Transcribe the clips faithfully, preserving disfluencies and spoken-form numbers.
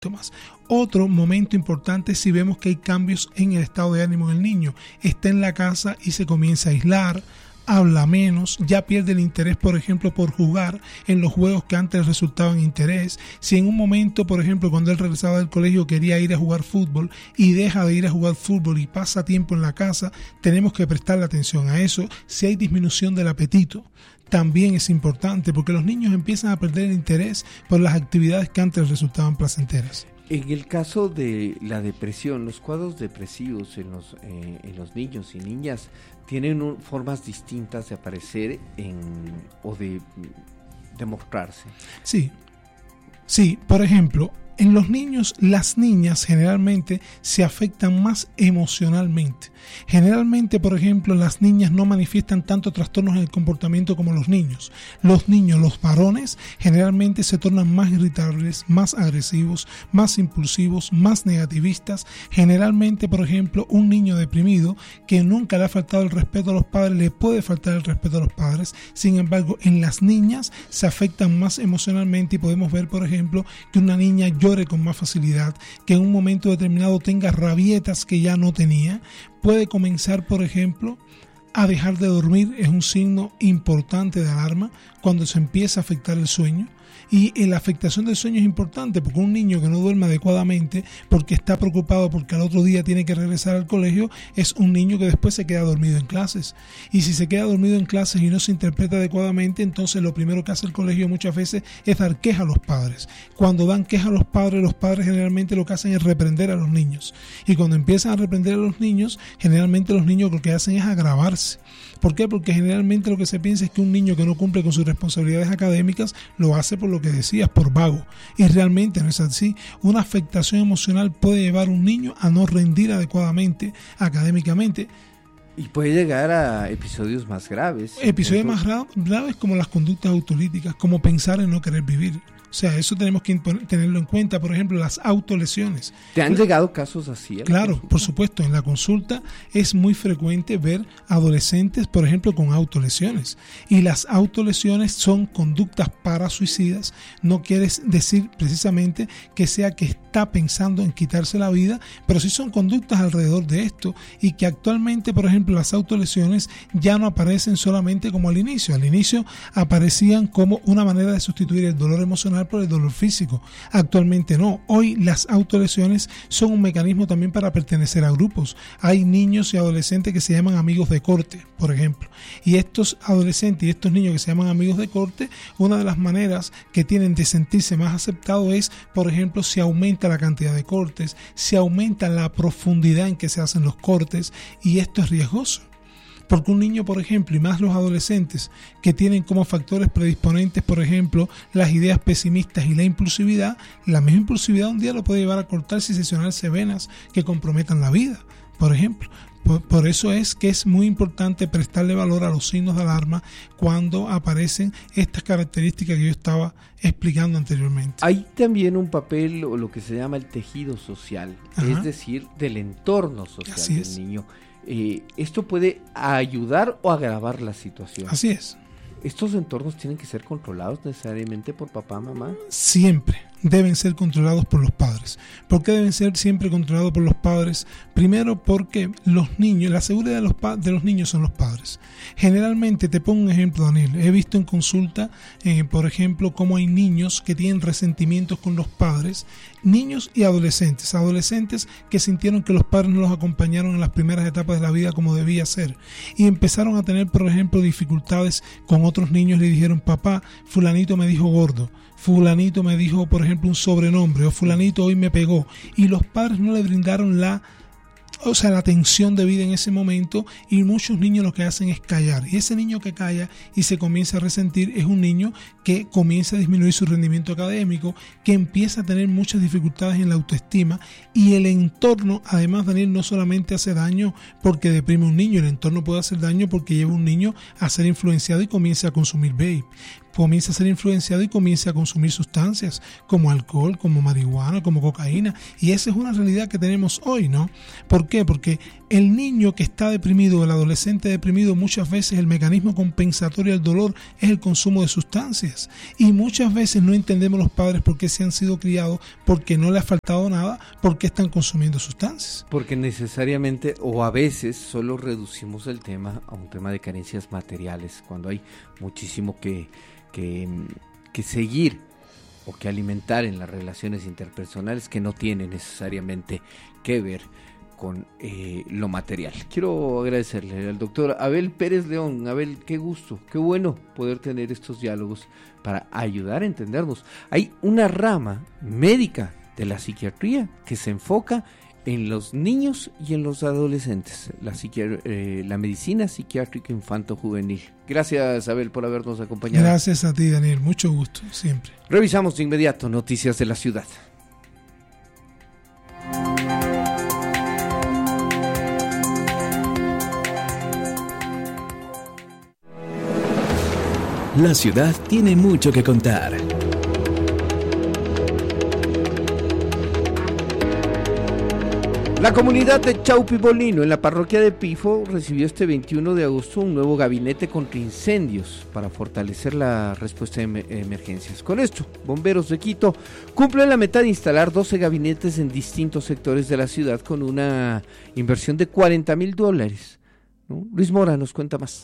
síntomas. Otro momento importante es si vemos que hay cambios en el estado de ánimo del niño. Está en la casa y se comienza a aislar, habla menos, ya pierde el interés, por ejemplo, por jugar en los juegos que antes resultaban interés. Si en un momento, por ejemplo, cuando él regresaba del colegio quería ir a jugar fútbol y deja de ir a jugar fútbol y pasa tiempo en la casa, tenemos que prestarle atención a eso. Si hay disminución del apetito, también es importante porque los niños empiezan a perder el interés por las actividades que antes resultaban placenteras. En el caso de la depresión, los cuadros depresivos en los, eh, en los niños y niñas tienen un, formas distintas de aparecer en, o de, de mostrarse. Sí, sí, por ejemplo, en los niños, las niñas generalmente se afectan más emocionalmente. Generalmente, por ejemplo, las niñas no manifiestan tanto trastornos en el comportamiento como los niños. Los niños, los varones, generalmente se tornan más irritables, más agresivos, más impulsivos, más negativistas. Generalmente, por ejemplo, un niño deprimido que nunca le ha faltado el respeto a los padres, le puede faltar el respeto a los padres. Sin embargo, en las niñas se afectan más emocionalmente y podemos ver, por ejemplo, que una niña llore con más facilidad, que en un momento determinado tenga rabietas que ya no tenía. Puede comenzar, por ejemplo, a dejar de dormir, es un signo importante de alarma cuando se empieza a afectar el sueño. Y la afectación del sueño es importante porque un niño que no duerme adecuadamente porque está preocupado porque al otro día tiene que regresar al colegio es un niño que después se queda dormido en clases. Y si se queda dormido en clases y no se interpreta adecuadamente, entonces lo primero que hace el colegio muchas veces es dar queja a los padres. Cuando dan queja a los padres, los padres generalmente lo que hacen es reprender a los niños. Y cuando empiezan a reprender a los niños, generalmente los niños lo que hacen es agravarse. ¿Por qué? Porque generalmente lo que se piensa es que un niño que no cumple con sus responsabilidades académicas lo hace por lo que decías, por vago. Y realmente no es así. Una afectación emocional puede llevar a un niño a no rendir adecuadamente académicamente. Y puede llegar a episodios más graves. Episodios más graves como las conductas autolíticas, como pensar en no querer vivir. O sea, eso tenemos que tenerlo en cuenta. Por ejemplo, las autolesiones. ¿Te han llegado casos así? Claro, consulta? Por supuesto. En la consulta es muy frecuente ver adolescentes, por ejemplo, con autolesiones. Y las autolesiones son conductas parasuicidas. No quiere decir precisamente que sea que está pensando en quitarse la vida, pero sí son conductas alrededor de esto. Y que actualmente, por ejemplo, las autolesiones ya no aparecen solamente como al inicio. Al inicio aparecían como una manera de sustituir el dolor emocional por el dolor físico. Actualmente no. Hoy las autolesiones son un mecanismo también para pertenecer a grupos. Hay niños y adolescentes que se llaman amigos de corte, por ejemplo. Y estos adolescentes y estos niños que se llaman amigos de corte, una de las maneras que tienen de sentirse más aceptados es, por ejemplo, si aumenta la cantidad de cortes, si aumenta la profundidad en que se hacen los cortes, y esto es riesgoso. Porque un niño, por ejemplo, y más los adolescentes que tienen como factores predisponentes, por ejemplo, las ideas pesimistas y la impulsividad, la misma impulsividad un día lo puede llevar a cortarse y sesionarse venas que comprometan la vida, por ejemplo. Por, por eso es que es muy importante prestarle valor a los signos de alarma cuando aparecen estas características que yo estaba explicando anteriormente. Hay también un papel, o lo que se llama el tejido social, Ajá. es decir, del entorno social Así del es. niño. Eh, esto puede ayudar o agravar la situación. Así es. ¿Estos entornos tienen que ser controlados necesariamente por papá, mamá? Siempre deben ser controlados por los padres. ¿Por qué deben ser siempre controlados por los padres? Primero porque los niños, la seguridad de los, pa- de los niños son los padres. Generalmente, te pongo un ejemplo, Daniel, he visto en consulta, eh, por ejemplo, cómo hay niños que tienen resentimientos con los padres, niños y adolescentes, adolescentes que sintieron que los padres no los acompañaron en las primeras etapas de la vida como debía ser, y empezaron a tener, por ejemplo, dificultades con otros niños. Le dijeron: papá, fulanito me dijo gordo, fulanito me dijo, por ejemplo, un sobrenombre, o fulanito hoy me pegó, y los padres no le brindaron la o sea, la atención debida en ese momento, y muchos niños lo que hacen es callar, y ese niño que calla y se comienza a resentir es un niño que comienza a disminuir su rendimiento académico, que empieza a tener muchas dificultades en la autoestima, y el entorno, además, Daniel, no solamente hace daño porque deprime a un niño, el entorno puede hacer daño porque lleva a un niño a ser influenciado y comienza a consumir vape. comience a ser influenciado y comience a consumir sustancias como alcohol, como marihuana, como cocaína. Y esa es una realidad que tenemos hoy, ¿no? ¿Por qué? Porque el niño que está deprimido, el adolescente deprimido, muchas veces el mecanismo compensatorio del dolor es el consumo de sustancias. Y muchas veces no entendemos los padres por qué se han sido criados, porque no les ha faltado nada, por qué están consumiendo sustancias. Porque necesariamente o a veces solo reducimos el tema a un tema de carencias materiales, cuando hay muchísimo que, que, que seguir o que alimentar en las relaciones interpersonales que no tienen necesariamente que ver con eh, lo material. Quiero agradecerle al doctor Abel Pérez León. Abel, qué gusto, qué bueno poder tener estos diálogos para ayudar a entendernos. Hay una rama médica de la psiquiatría que se enfoca en los niños y en los adolescentes, la, psiqui- eh, la medicina psiquiátrica infanto-juvenil. Gracias, Abel, por habernos acompañado. Gracias a ti, Daniel, mucho gusto, siempre. Revisamos de inmediato noticias de la ciudad. La ciudad tiene mucho que contar. La comunidad de Chaupimolino en la parroquia de Pifo recibió este veintiuno de agosto un nuevo gabinete contra incendios para fortalecer la respuesta de emergencias. Con esto, Bomberos de Quito cumplen la meta de instalar doce gabinetes en distintos sectores de la ciudad con una inversión de cuarenta mil dólares. ¿No? Luis Mora nos cuenta más.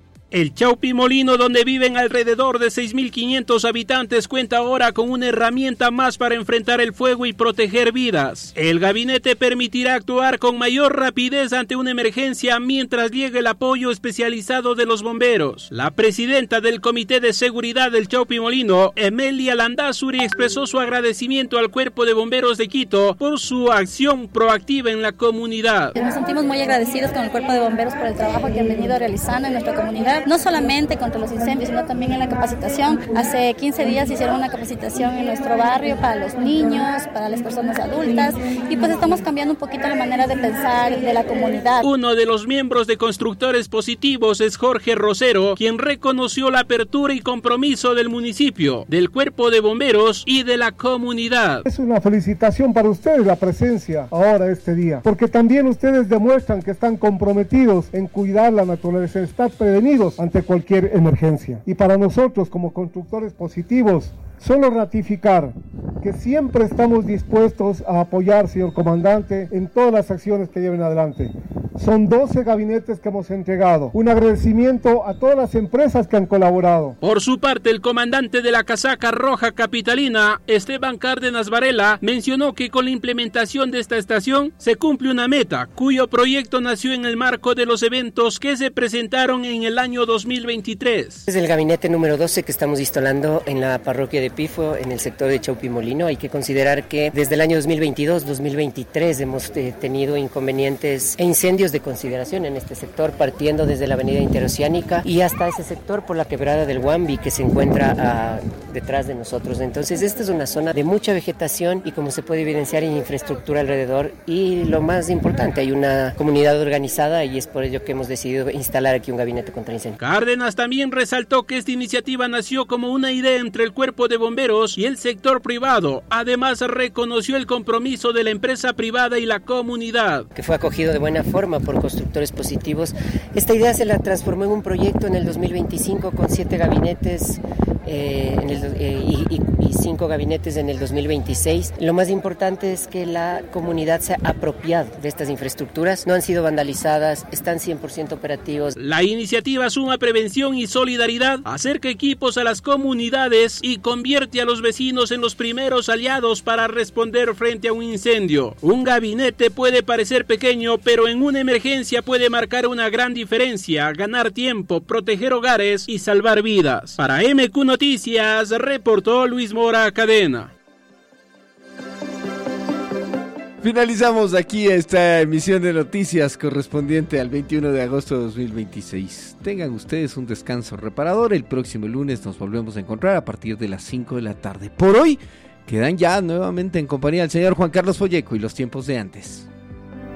El Chaupimolino, donde viven alrededor de seis mil quinientos habitantes, cuenta ahora con una herramienta más para enfrentar el fuego y proteger vidas. El gabinete permitirá actuar con mayor rapidez ante una emergencia mientras llegue el apoyo especializado de los bomberos. La presidenta del Comité de Seguridad del Chaupimolino, Emelia Landazuri, expresó su agradecimiento al Cuerpo de Bomberos de Quito por su acción proactiva en la comunidad. Nos sentimos muy agradecidos con el Cuerpo de Bomberos por el trabajo que han venido realizando en nuestra comunidad. No solamente contra los incendios, sino también en la capacitación. Hace quince días hicieron una capacitación en nuestro barrio para los niños, para las personas adultas, y pues estamos cambiando un poquito la manera de pensar de la comunidad. Uno de los miembros de Constructores Positivos es Jorge Rosero, quien reconoció la apertura y compromiso del municipio, del Cuerpo de Bomberos y de la comunidad. Es una felicitación para ustedes la presencia ahora este día, porque también ustedes demuestran que están comprometidos en cuidar la naturaleza, estar prevenidos ante cualquier emergencia. Y para nosotros como constructores positivos, solo ratificar que siempre estamos dispuestos a apoyar, señor comandante, en todas las acciones que lleven adelante. Son doce gabinetes que hemos entregado. Un agradecimiento a todas las empresas que han colaborado. Por su parte, el comandante de la Casaca Roja Capitalina, Esteban Cárdenas Varela, mencionó que con la implementación de esta estación se cumple una meta, cuyo proyecto nació en el marco de los eventos que se presentaron en el año dos mil veintitrés. Es el gabinete número doce que estamos instalando en la parroquia de Pifo, en el sector de Chaupimolino. Hay que considerar que desde el año dos mil veintidós dos mil veintitrés hemos eh, tenido inconvenientes e incendios de consideración en este sector, partiendo desde la avenida Interoceánica y hasta ese sector por la quebrada del Huambi que se encuentra a, detrás de nosotros. Entonces esta es una zona de mucha vegetación y, como se puede evidenciar, hay infraestructura alrededor y, lo más importante, hay una comunidad organizada, y es por ello que hemos decidido instalar aquí un gabinete contra incendios. Cárdenas también resaltó que esta iniciativa nació como una idea entre el Cuerpo de Bomberos y el sector privado. Además, reconoció el compromiso de la empresa privada y la comunidad, que fue acogido de buena forma por Constructores Positivos. Esta idea se la transformó en un proyecto en el dos mil veinticinco con siete gabinetes eh, en el, eh, y, y, y cinco gabinetes en el dos mil veintiséis. Lo más importante es que la comunidad se ha apropiado de estas infraestructuras, no han sido vandalizadas, están cien por ciento operativos. La iniciativa suma prevención y solidaridad, acerca equipos a las comunidades y convierte a los vecinos en los primeros aliados para responder frente a un incendio. Un gabinete puede parecer pequeño, pero en una emergencia puede marcar una gran diferencia, ganar tiempo, proteger hogares y salvar vidas. Para M Q Noticias, reportó Luis Mora Cadena. Finalizamos aquí esta emisión de noticias correspondiente al veintiuno de agosto de dos mil veintiséis. Tengan ustedes un descanso reparador. El próximo lunes nos volvemos a encontrar a partir de las cinco de la tarde. Por hoy quedan ya nuevamente en compañía del señor Juan Carlos Folleco y los tiempos de antes.